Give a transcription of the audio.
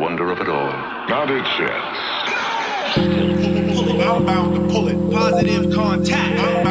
wonder of it all. Mounted sense. Pull it, I'm bound to pull it. Positive contact.